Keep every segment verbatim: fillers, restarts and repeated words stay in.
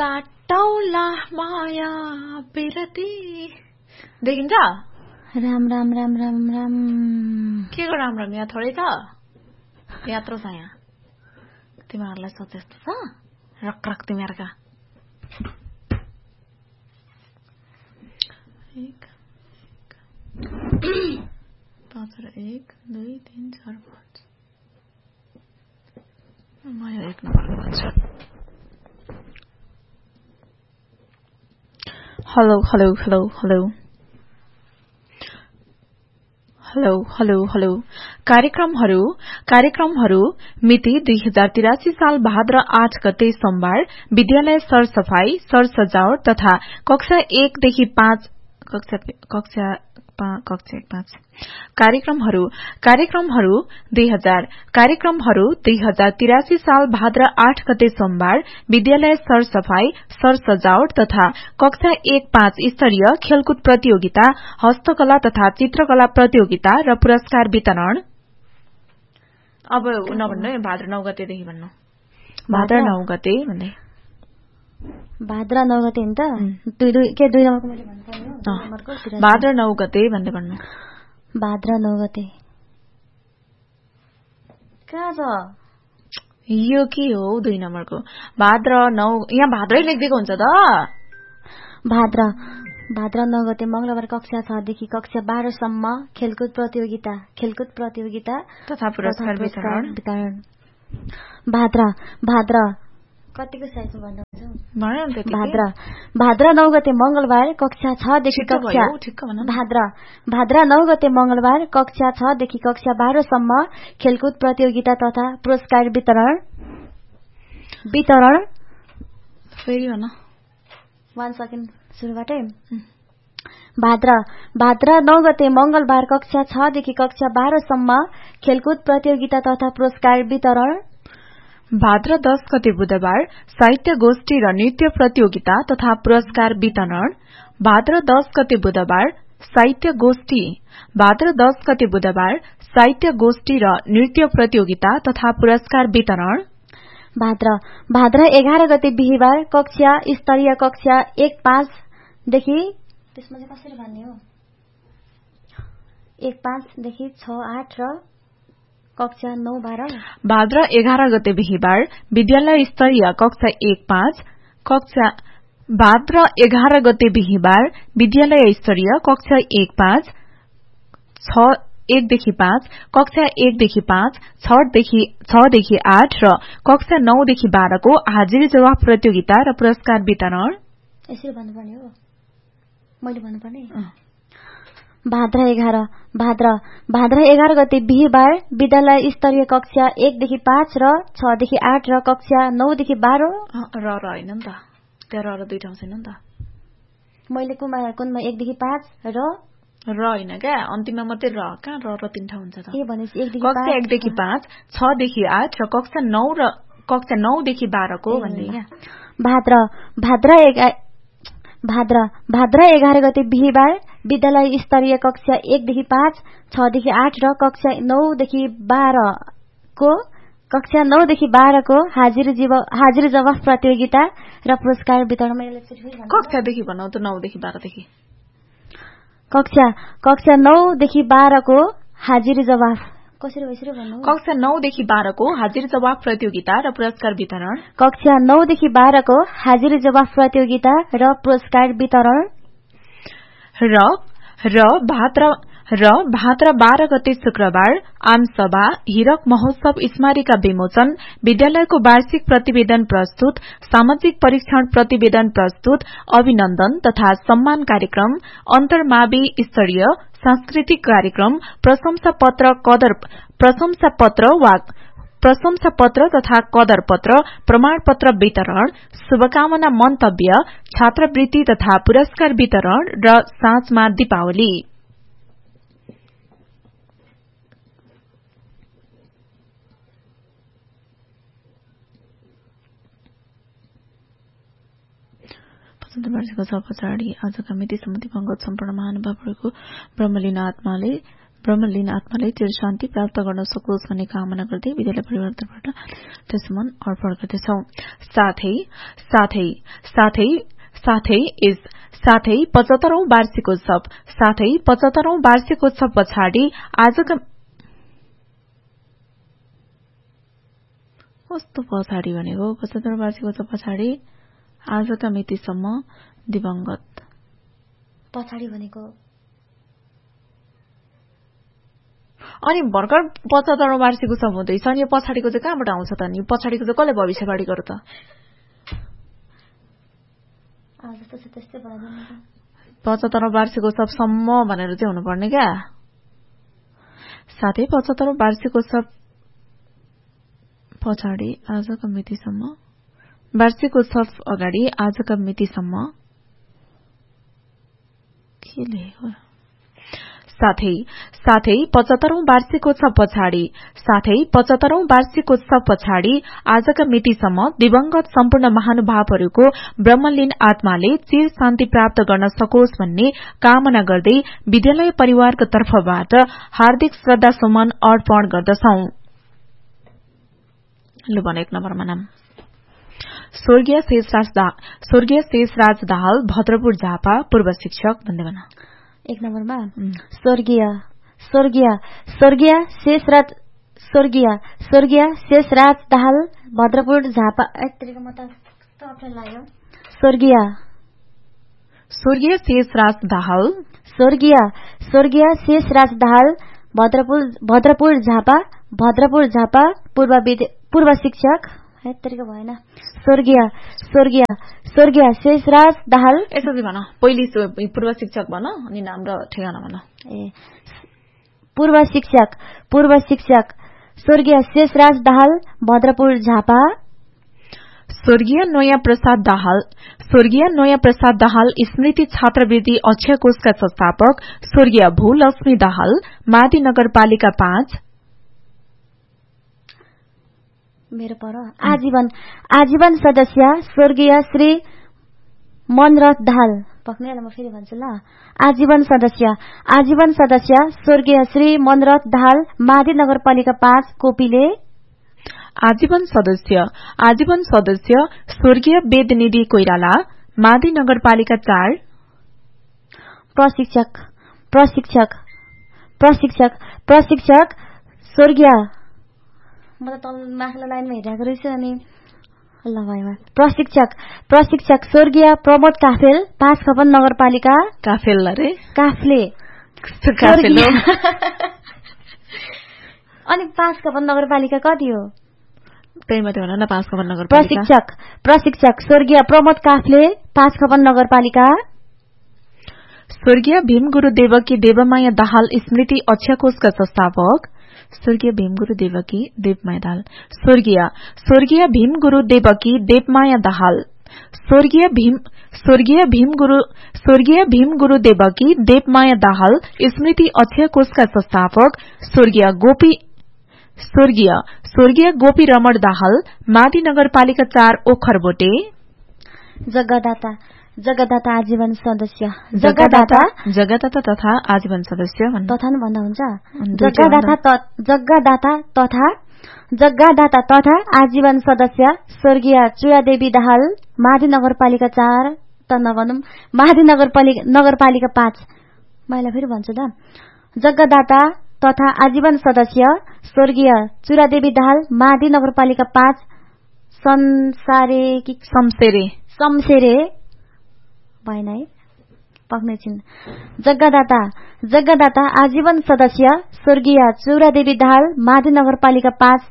साटौला माया बिरती देखिन्छ राम राम राम राम राम के को राम राम यहाँ थोरै छ यात्रो छ यहाँ तिमीहरूलाई सोच यस्तो छ रक रक तिमीहरूका एक पाँच र एक दुई तीन चार पाँच म यो एक नम्बर भन्छु hello hello hello hello hello hello hello कार्यक्रमहरू कार्यक्रमहरू मिति दुई हजार तिरासी साल भाद्र आठ गते सोमबार विद्यालय सरसफाई सरसजावट तथा कक्षा एक देखि पाँच कक्षा कक्षा कक्षा एक पाँच कार्यक्रमहरू कार्यक्रमहरू दुई हजार कार्यक्रमहरू दुई हजार तिरासी साल भाद्र आठ गते सोमबार विद्यालय सरसफाई सरसजावट तथा कक्षा एक पाँच स्तरीय खेलकुद प्रतियोगिता हस्तकला तथा चित्रकला प्रतियोगिता र पुरस्कार वितरण अब नभन्नु भाद्र नौ गतेदेखि भन्नु भाद्र नौ गते भन्दै भाद्र नौ गते नि त दुई दुई के दुई नम्बरको मैले भन्नुपर्ने हो भाद्र नौ गते भन्दै भन्नु भाद्र नौ गते कहाँ छ यो के हो दुई नम्बरको भाद्र नौ यहाँ भाद्रै लेखिदिएको हुन्छ त भाद्र भाद्र नौ गते मंगलबार कक्षा छ देखि कक्षा बाह्र सम्म खेलकुद प्रतियोगिता खेलकुद प्रतियोगिता तथा पुरस्कार वितरण भाद्र भाद्र कतिको साइज भन्नुहुन्छ भाद्र भाद्र नौ गते मंगलबार कक्षा छ देखि कक्षा भाद्र भाद्र नौ गते मंगलबार कक्षा छ देखि कक्षा बाह्र सम्म खेलकुद प्रतियोगिता तथा पुरस्कार वितरण वितरण फेरि भन वान सेकेन्ड सुरुबाटै भाद्र भाद्र नौ गते मंगलबार कक्षा छ देखि कक्षा बाह्र सम्म खेलकुद प्रतियोगिता तथा पुरस्कार वितरण भाद्र दस गते बुधबार साहित्य गोष्ठी र नृत्य प्रतियोगिता तथा पुरस्कार वितरण भाद्र दस गते बुधबार साहित्य गोष्ठी भाद्र दस गते बुधबार साहित्य गोष्ठी र नृत्य प्रतियोगिता तथा पुरस्कार वितरण भाद्र भाद्र एघार गते बिहीबार कक्षा स्तरीय कक्षा एक पाँच देखि त्यसमा चाहिँ कसरी भन्ने हो एक पाँच देखि छ आठ र कक्षा नौ बाह्र भाद्र एघार गते बिहीबार विद्यालय स्तरीय कक्षा एक पाँच कक्षा भाद्र एघार गते बिहीबार विद्यालय स्तरीय कक्षा एक पाँच छ एकदेखि पाँच कक्षा एकदेखि पाँच छदेखि छदेखि आठ र कक्षा नौदेखि बाह्रको हाजिरी जवाफ प्रतियोगिता र पुरस्कार वितरण यसरी भन्नुपर्ने हो मैले भन्नुपर्ने भाद्र एघार भाद्र भाद्र एघार गते बिहीबार विद्यालय स्तरीय कक्षा एकदेखि पाँच र छदेखि आठ र कक्षा नौदेखि बाह्र र र होइन नि त त्यहाँ र दुई ठाउँ छैन नि त मैले कुनमा कुनमा एकदेखि पाँच र र होइन क्या अन्तिममा मात्रै र कहाँ र र तीन ठाउँ हुन्छ त के भनेपछि कक्षा एकदेखि पाँच छदेखि आठ र कक्षा नौ र कक्षा नौदेखि बाह्रको भन्ने क्या भाद्र भाद्र एघार भाद्र भाद्र एघार गते बिहीबार विद्यालय स्तरीय कक्षा एकदेखि पाँच छदेखि आठ र कक्षा नौदेखि बाह्रको कक्षा नौदेखि बाह्रको हाजिरी हाजिरी जवाफ प्रतियोगिता र पुरस्कार वितरण कक्षादेखि भनौ त नौदेखि बाह्रदेखि कक्षा कक्षा नौदेखि बाह्रको हाजिरी जवाफ कसरी यसरी भन्नु कक्षा नौदेखि बाह्रको हाजिरी जवाफ प्रतियोगिता र पुरस्कार वितरण कक्षा नौदेखि बाह्रको हाजिरी जवाफ प्रतियोगिता र पुरस्कार वितरण र र भाद्र र भाद्र बाह्र गते शुक्रबार आमसभा हीरक महोत्सव स्मारिका विमोचन विद्यालयको वार्षिक प्रतिवेदन प्रस्तुत सामाजिक परीक्षण प्रतिवेदन प्रस्तुत अभिनन्दन तथा सम्मान कार्यक्रम अन्तर्मावि स्तरीय सांस्कृतिक कार्यक्रम प्रशंसा पत्र कदर प्रशंसा पत्र वा प्रशंसा पत्र तथा कदर पत्र प्रमाण पत्र वितरण शुभकामना मन्तव्य छात्रवृत्ति तथा पुरस्कार वितरण र साँझमा दीपावली वर्षको छ पछाडि आजका मिति सम्बन्धी भङ्गत सम्पूर्ण महानुभावहरूको ब्रह्मलीन आत्माले ब्रह्मलीन आत्माले चिर शान्ति प्राप्त गर्न सकोस् भन्ने कामना गर्दै विद्यालय परिवारबाट त्यसमन अर्पण गर्दछौ। साथै साथै साथै साथै इस साथै पचहत्तरौं वार्षिकोत्सव साथै पचहत्तरौं वार्षिकोत्सव पछाडि आजका कस्तो पछाडि भनेको पचहत्तरौं वार्षिकोत्सव पछाडि आजका मितिसम्म दिवंगत पछाडि भनेको अनि भर्खर पचहत्तरौं वार्षिकोत्सव हुँदैछ अनि यो पछाडिको चाहिँ कहाँबाट आउँछ त? नि पछाडिको चाहिँ कसले भविष्यवाणी गर्यो त? पचहत्तरौं वार्षिकोत्सवसम्म भनेर चाहिँ हुनुपर्ने क्या। साथै पचहत्तरौं वार्षिकोत्सव पछाडि आजका मितिसम्म वार्षिकोत्सव अगाडि आजका मितिसम्म के लेखेको? साथै साथै पचहत्तरौं वार्षिकोत्सव पछाडि साथै पचहत्तरौं वार्षिकोत्सव पछाडि आजका मितिसम्म दिवंगत सम्पूर्ण महानुभावहरूको ब्रह्मलीन आत्माले चिर शान्ति प्राप्त गर्न सकोस् भन्ने कामना गर्दै विद्यालय परिवारको तर्फबाट हार्दिक श्रद्धा सुमन अर्पण गर्दछौ। लु भन एक नम्बरमा नाम स्वर्गीय शेषराज स्वर्गीय शेषराज दाहाल भद्रपुर झापा पूर्व शिक्षक भन्दै भन। एक नम्बरमा स्वर्गीय स्वर्गीय स्वर्गीय शेषराज स्वर्गीय स्वर्गीय शेषराज दाहाल भद्रपुर झापा स्वर्गीय स्वर्गीय शेषराज दाहाल स्वर्गीय स्वर्गीय शेषराज दाहाल भद्रपुर भद्रपुर झापा भद्रपुर झापा पूर्व पूर्व शिक्षक तरिका भएन स्वर्गीय स्वर्गीय स्वर्गीय शेषराज दाहाल यसरी भन। पहिली पूर्व शिक्षक भन अनि नाम र ठेगाना भन। ए पूर्व शिक्षक पूर्व शिक्षक स्वर्गीय शेषराज दाहाल भद्रपुर झापा। स्वर्गीय नयाँ प्रसाद दाहाल स्वर्गीय नयाँ प्रसाद दाहाल स्मृति छात्रवृत्ति अक्षय कोषका संस्थापक स्वर्गीय भूलक्ष्मी दाहाल माथि नगरपालिका पाँच। मेरो पर आजीवन आजीवन सदस्य स्वर्गीय श्री मनरथ दाहाल पक्ने म फेरि भन्छु ल। आजीवन सदस्य आजीवन सदस्य स्वर्गीय श्री मनरथ दाहाल माथि नगरपालिका पाँच कोपिले। आजीवन सदस्य आजीवन सदस्य स्वर्गीय वेदनिधि कोइराला माथि नगरपालिका चार। प्रशिक्षक प्रशिक्षक प्रशिक्षक प्रशिक्षक स्वर्गीय म त तल माथिल्लो लाइनमा हेरिरहेको रहेछु अनि ल भयो प्रशिक्षक प्रशिक्षक स्वर्गीय प्रमोद काफेल पाँच खपन नगरपालिका काफेल अरे काफले अनि पाँच खपन नगरपालिका कति हो? त्यही मात्रै भन न पाँच खपन नगरपालिका। प्रशिक्षक प्रशिक्षक स्वर्गीय प्रमोद काफले पाँच खपन नगरपालिका। स्वर्गीय भीमगुरु देवकी देवमाया दाहाल स्मृति अक्षय कोषका संस्थापक स्वर्गीय भीमगुरु देवकी देवमाया दाहाल। स्वर्गीय स्वर्गीय भीमगुरु देवकी देवमाया दाहाल स्वर्गीय भीम स्वर्गीय भीमगुरु स्वर्गीय भीमगुरु देवकी देवमाया दाहाल स्मृति अक्षय कोषका संस्थापक स्वर्गीय गोपी स्वर्गीय स्वर्गीय गोपी रमण दाहाल माथि नगरपालिका चार ओखरबोटे। जग्गादाता जग्गादाता आजीवन सदस्य जग्गादाता जग्गादाता तथा आजीवन सदस्य तथा भन्दा हुन्छ। जग्गादाता जग्गादाता तथा जग्गादाता तथा आजीवन सदस्य स्वर्गीय चुरादेवी दाहाल माथि नगरपालिका चार त नभनौं माथि नगरपालिका नगरपालिका पाँच। मैले फेरि भन्छु त जग्गादाता तथा आजीवन सदस्य स्वर्गीय चुरादेवी दाहाल माथि नगरपालिका पाँच संसारे कि समसेरे समसेरे भएन है पक्ने छिन्। जग्गादाता जग्गादाता आजीवन सदस्य स्वर्गीय चौरादेवी दाहाल माथि नगरपालिका पाँच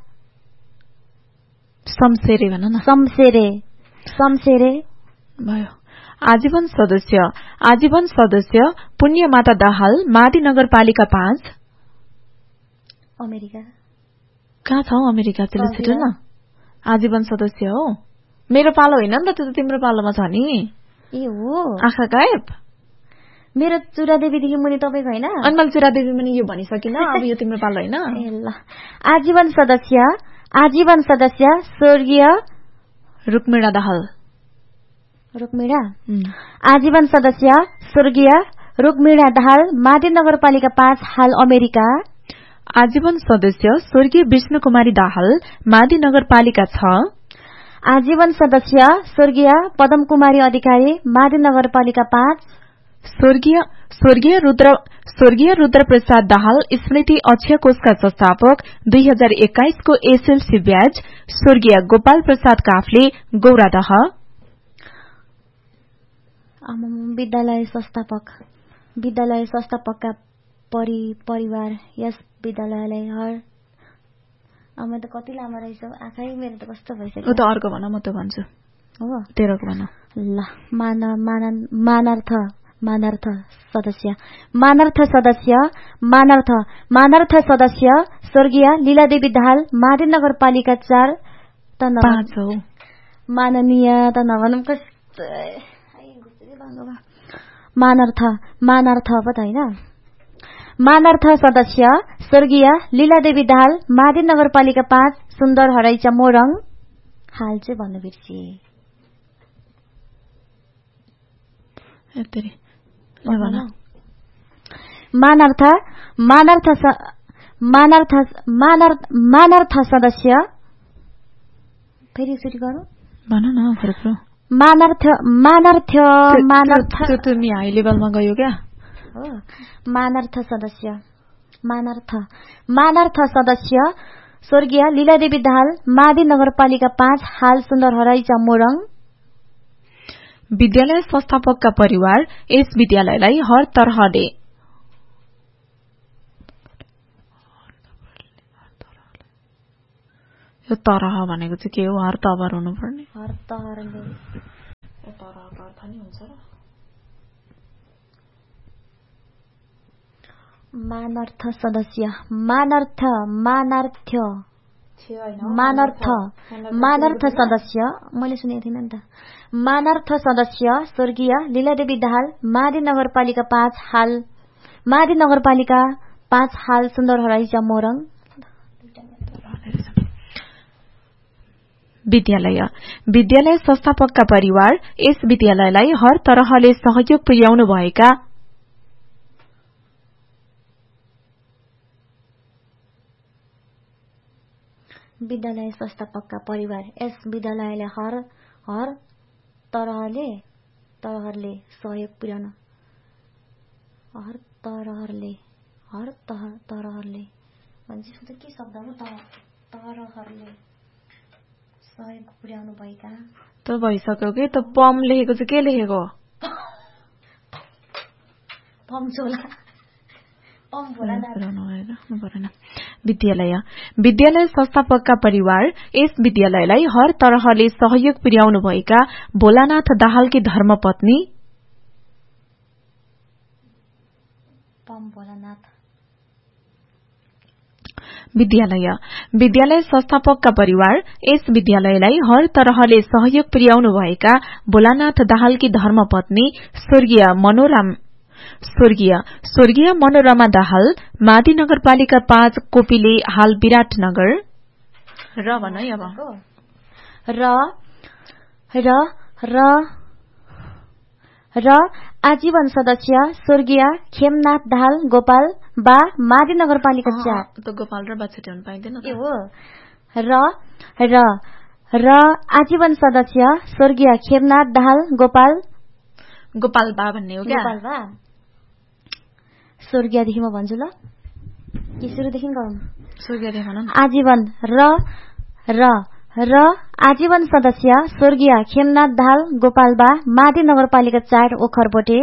समसेरे भन न समसेरे समसेरे भयो। आजीवन सदस्य आजीवन सदस्य पुण्यमाता दाहाल माथि नगरपालिका पाँच। अमेरिका कहाँ छ अमेरिका? त्यसले छिटो न आजीवन सदस्य हो। मेरो पालो होइन नि त, त्यो त तिम्रो पालोमा छ नि। ए हो आँखा गायब। मेरो चुरादेवीदेखि मुनि तपाईँको होइन? अनि मैले चुरादेवी मुनि यो भनिसकिन, अब यो तिम्रो पालो होइन। ए ल आजीवन सदस्य आजीवन सदस्य स्वर्गीय रुक्मिणा दाहाल। रुक्मिणा आजीवन सदस्य स्वर्गीय रुक्मिणा दाहाल मादी नगरपालिका पाँच हाल अमेरिका। आजीवन सदस्य स्वर्गीय विष्णु कुमारी दाहाल मादी नगरपालिका छ। आजीवन सदस्य स्वर्गीय पदम कुमारी अधिकारी मादी नगरपालिका पाँच। स्वर्गीय स्वर्गीय रुद्र स्वर्गीय रुद्र प्रसाद दाहाल स्मृति अक्षय कोषका संस्थापक दुई हजार एक्काइस को एसएलसी ब्याज स्वर्गीय गोपाल प्रसाद काफले गौरादह। विद्यालय संस्थापक विद्यालय संस्थापकका परि परिवार यस विद्यालयलाई हर अब त कति लामो रहेछ आँखै मेरो त कस्तो भइसक्यो। त अर्को भन म त भन्छु हो तेह्रको भन ल। मान मानन मानार्थ मानार्थ सदस्य मानार्थ सदस्य मानार्थ मानार्थ सदस्य स्वर्गीय लीलादेवी दाहाल मादी नगरपालिका चार त पाँच हो। माननीय त नभनौं कस्तो मानार्थ मानार्थ पो त हैन। मानार्थ सदस्य स्वर्गीय लीलादेवी दाहाल मादी नगरपालिका पाँच सुन्दर हराइचा मोरङ हाल चाहिँ भन्नु बिर्सिए। मानार्थ मानार्थ मानार्थ मानार्थ मानार्थ सदस्य फेरि सुरु गरौँ भन न फरक मानार्थ मानार्थ मानार्थ त्यो तिमी हाई लेभलमा गयो क्या हो। मानार्थ सदस्य मानार्थ मानार्थ सदस्य स्वर्गीय लीलादेवी दाहाल मादी नगरपालिका पाँच हाल सुन्दर हराइचा मोरङ। विद्यालय संस्थापकका परिवार यस विद्यालयलाई हर तरहले यो तरह भनेको चाहिँ के हो? हर तबर हुनुपर्ने हर तरहले तरहको अर्थ नि हुन्छ र। मानार्थ सदस्य मानार्थ मानार्थ मानार्थ मानार्थ सदस्य मैले सुनेको थिइनँ नि त। मानार्थ सदस्य स्वर्गीय लीलादेवी दाहाल मादी नगरपालिका पाँच हाल मादी नगरपालिका पाँच हाल सुन्दर हराइचा मोरङ। विद्यालय विद्यालय संस्थापकका परिवार यस विद्यालयलाई हर तरहले सहयोग पुर्याउनु भएका विद्यालय संस्थापकका परिवार यस विद्यालयले हर हर तरहले तरहले सहयोग पुर्याउन हर तरहले हर तह तरहले भन्छ के शब्द हो त तरहले सहयोग पुर्याउनु भएका त भइसक्यो कि त पम लेखेको चाहिँ के लेखेको पम चोला विद्यालय विद्यालय संस्थापकका परिवार यस विद्यालयलाई हर तरहले सहयोग पुर्याउनु भएका भोलानाथ दाहालकी धर्मपत्नी विद्यालय विद्यालय संस्थापकका परिवार यस विद्यालयलाई हर तरहले सहयोग पुर्याउनु भएका भोलानाथ दाहालकी धर्मपत्नी स्वर्गीय मनोरम स्वर्गीय स्वर्गीय मनोरमा दाहाल मादी नगरपालिका पाँच कोपिले हाल विराटनगर। र भन अब र र र र आजीवन सदस्य स्वर्गीय खेमनाथ दाहाल गोपाल बा मादी नगरपालिका चार। त गोपाल र बा छुट्याउन पाइँदैन के हो। र र र आजीवन सदस्य स्वर्गीय खेमनाथ दाहाल गोपाल गोपाल बा भन्ने हो क्या। गोपाल बा स्वर्गीयदेखि म भन्छु ल कि सुरुदेखि गरौँ। स्वर्गीयदेखि भन। आजीवन र र र आजीवन सदस्य स्वर्गीय खेमनाथ दाहाल गोपाल बा मादी नगरपालिका चार ओखरबोटे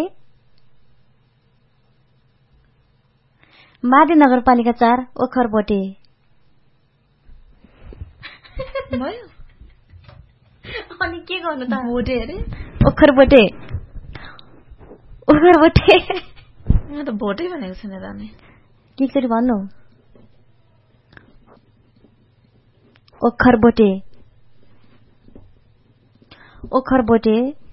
मादी नगरपालिका चार ओखरबोटे। अनि के गर्नु त बोटे अरे ओखरबोटे ओखरबोटे म त भोटै भनेको छैन जाने के कसरी भन्नु। ओखरबोटे ओखरबोटे